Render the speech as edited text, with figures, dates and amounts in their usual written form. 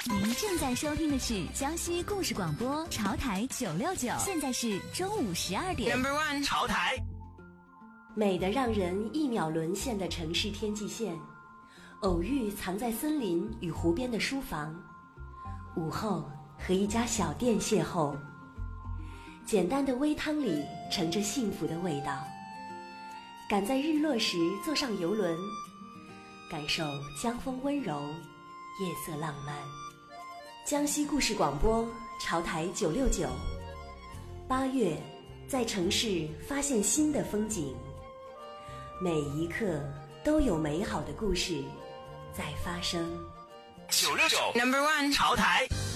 您正在收听的是江西故事广播潮台969，现在是中午12点。 Number one， 潮台。 美得让人一秒沦陷的城市天际线，偶遇藏在森林与湖边的书房，午后和一家小店邂逅，简单的微汤里盛着幸福的味道。赶在日落时坐上游轮，感受江风温柔，夜色浪漫。江西故事广播潮台969，8月在城市发现新的风景，每一刻都有美好的故事在发生。 969 Number one， 潮台。